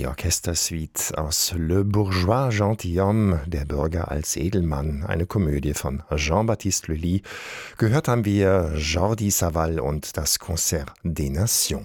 Die Orchestersuite aus Le Bourgeois Gentilhomme, der Bürger als Edelmann, eine Komödie von Jean-Baptiste Lully. Gehört haben wir Jordi Savall und das Concert des Nations.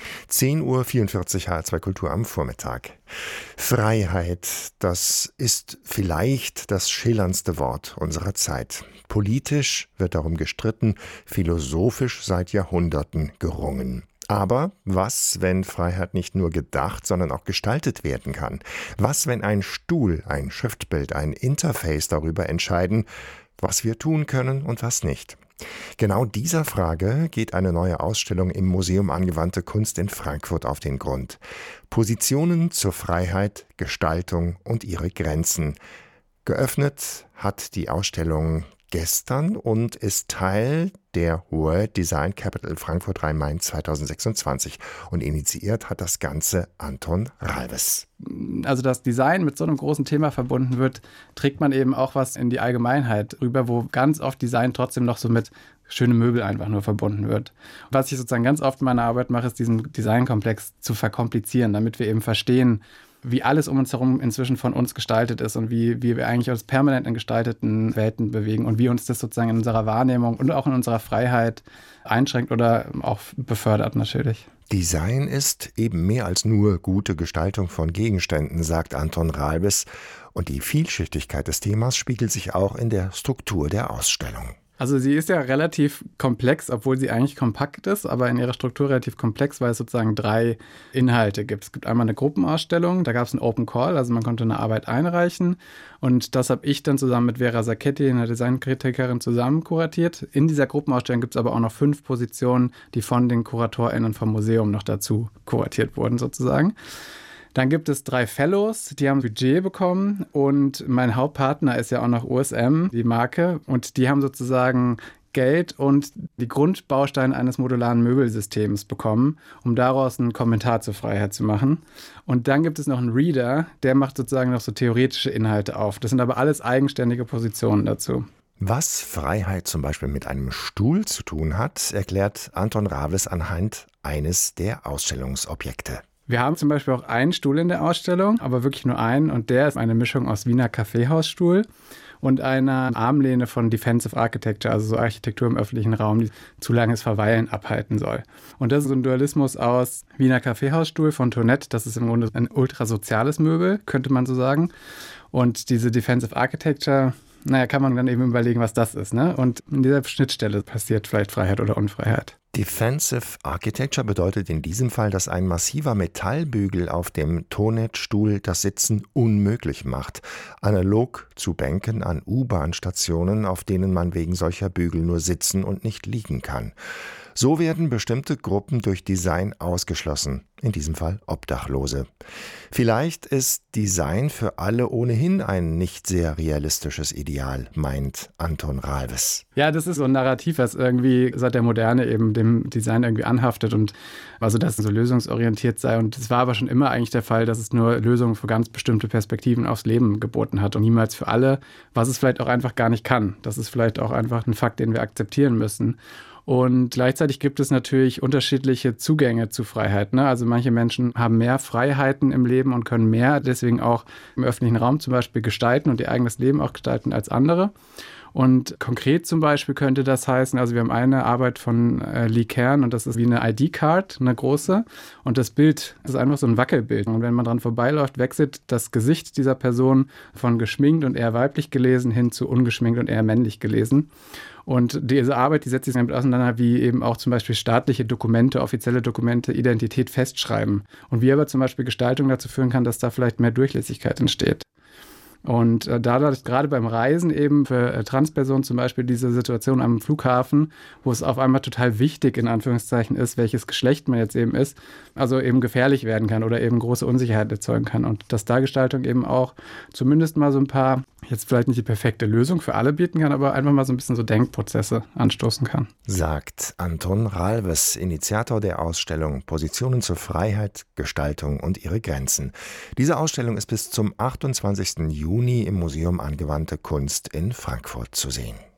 10:44 Uhr H2 Kultur am Vormittag. Freiheit, das ist vielleicht das schillerndste Wort unserer Zeit. Politisch wird darum gestritten, philosophisch seit Jahrhunderten gerungen. Aber was, wenn Freiheit nicht nur gedacht, sondern auch gestaltet werden kann? Was, wenn ein Stuhl, ein Schriftbild, ein Interface darüber entscheiden, was wir tun können und was nicht? Genau dieser Frage geht eine neue Ausstellung im Museum Angewandte Kunst in Frankfurt auf den Grund. Positionen zur Freiheit, Gestaltung und ihre Grenzen. Geöffnet hat die Ausstellung gestern und ist Teil der World Design Capital Frankfurt Rhein-Main 2026. Und initiiert hat das Ganze Anton Ralves. Also das Design mit so einem großen Thema verbunden wird, trägt man eben auch was in die Allgemeinheit rüber, wo ganz oft Design trotzdem noch so mit schöne Möbel einfach nur verbunden wird. Was ich sozusagen ganz oft in meiner Arbeit mache, ist diesen Designkomplex zu verkomplizieren, damit wir eben verstehen, wie alles um uns herum inzwischen von uns gestaltet ist und wie wir eigentlich uns permanent in gestalteten Welten bewegen und wie uns das sozusagen in unserer Wahrnehmung und auch in unserer Freiheit einschränkt oder auch befördert natürlich. Design ist eben mehr als nur gute Gestaltung von Gegenständen, sagt Anton Ralves. Und die Vielschichtigkeit des Themas spiegelt sich auch in der Struktur der Ausstellung. Also sie ist ja relativ komplex, obwohl sie eigentlich kompakt ist, aber in ihrer Struktur relativ komplex, weil es sozusagen 3 Inhalte gibt. Es gibt einmal eine Gruppenausstellung, da gab es einen Open Call, also man konnte eine Arbeit einreichen und das habe ich dann zusammen mit Vera Sacchetti, einer Designkritikerin, zusammen kuratiert. In dieser Gruppenausstellung gibt es aber auch noch 5 Positionen, die von den KuratorInnen vom Museum noch dazu kuratiert wurden sozusagen. Dann gibt es 3 Fellows, die haben Budget bekommen und mein Hauptpartner ist ja auch noch USM, die Marke, und die haben sozusagen Geld und die Grundbausteine eines modularen Möbelsystems bekommen, um daraus einen Kommentar zur Freiheit zu machen. Und dann gibt es noch einen Reader, der macht sozusagen noch so theoretische Inhalte auf. Das sind aber alles eigenständige Positionen dazu. Was Freiheit zum Beispiel mit einem Stuhl zu tun hat, erklärt Anton Ralves anhand eines der Ausstellungsobjekte. Wir haben zum Beispiel auch einen Stuhl in der Ausstellung, aber wirklich nur einen. Und der ist eine Mischung aus Wiener Kaffeehausstuhl und einer Armlehne von Defensive Architecture, also so Architektur im öffentlichen Raum, die zu langes Verweilen abhalten soll. Und das ist so ein Dualismus aus Wiener Kaffeehausstuhl von Tournette. Das ist im Grunde ein ultrasoziales Möbel, könnte man so sagen. Und diese Defensive Architecture, kann man dann eben überlegen, was das ist, ne? Und in dieser Schnittstelle passiert vielleicht Freiheit oder Unfreiheit. Defensive Architecture bedeutet in diesem Fall, dass ein massiver Metallbügel auf dem Tournettstuhl das Sitzen unmöglich macht, analog zu Bänken an U-Bahn-Stationen, auf denen man wegen solcher Bügel nur sitzen und nicht liegen kann. So werden bestimmte Gruppen durch Design ausgeschlossen, in diesem Fall Obdachlose. Vielleicht ist Design für alle ohnehin ein nicht sehr realistisches Ideal, meint Anton Ralves. Ja, das ist so ein Narrativ, was irgendwie seit der Moderne eben dem Design irgendwie anhaftet und also dass es so lösungsorientiert sei. Und es war aber schon immer eigentlich der Fall, dass es nur Lösungen für ganz bestimmte Perspektiven aufs Leben geboten hat und niemals für alle, was es vielleicht auch einfach gar nicht kann. Das ist vielleicht auch einfach ein Fakt, den wir akzeptieren müssen. Und gleichzeitig gibt es natürlich unterschiedliche Zugänge zu Freiheit, ne? Also manche Menschen haben mehr Freiheiten im Leben und können mehr deswegen auch im öffentlichen Raum zum Beispiel gestalten und ihr eigenes Leben auch gestalten als andere. Und konkret zum Beispiel könnte das heißen, also wir haben eine Arbeit von Lee Kern und das ist wie eine ID-Card, eine große. Und das Bild ist einfach so ein Wackelbild. Und wenn man dran vorbeiläuft, wechselt das Gesicht dieser Person von geschminkt und eher weiblich gelesen hin zu ungeschminkt und eher männlich gelesen. Und diese Arbeit, die setzt sich damit auseinander, wie eben auch zum Beispiel staatliche Dokumente, offizielle Dokumente, Identität festschreiben. Und wie aber zum Beispiel Gestaltung dazu führen kann, dass da vielleicht mehr Durchlässigkeit entsteht. Und dadurch gerade beim Reisen eben für Transpersonen zum Beispiel diese Situation am Flughafen, wo es auf einmal total wichtig in Anführungszeichen ist, welches Geschlecht man jetzt eben ist, also eben gefährlich werden kann oder eben große Unsicherheit erzeugen kann. Und dass da Gestaltung eben auch zumindest mal so ein paar, jetzt vielleicht nicht die perfekte Lösung für alle bieten kann, aber einfach mal so ein bisschen so Denkprozesse anstoßen kann. Sagt Anton Ralves, Initiator der Ausstellung Positionen zur Freiheit, Gestaltung und ihre Grenzen. Diese Ausstellung ist bis zum 28. Juni im Museum Angewandte Kunst in Frankfurt zu sehen.